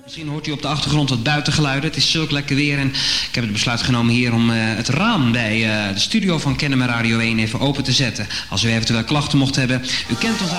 Misschien hoort u op de achtergrond wat buitengeluiden. Het is zulk lekker weer en ik heb het besluit genomen hier om het raam bij de studio van Kennemer Radio 1 even open te zetten. Als u eventueel klachten mocht hebben, u kent ons...